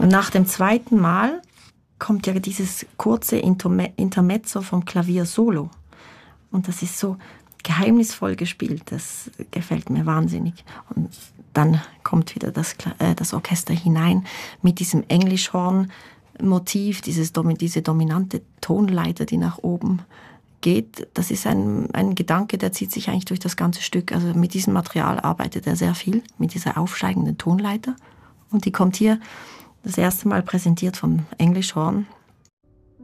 Und nach dem zweiten Mal kommt ja dieses kurze Intermezzo vom Klavier solo. Und das ist so geheimnisvoll gespielt, das gefällt mir wahnsinnig. Und dann kommt wieder das Orchester hinein mit diesem Englischhorn-Motiv, diese dominante Tonleiter, die nach oben geht. Das ist ein Gedanke, der zieht sich eigentlich durch das ganze Stück. Also mit diesem Material arbeitet er sehr viel, mit dieser aufsteigenden Tonleiter. Und die kommt hier das erste Mal präsentiert vom Englischhorn.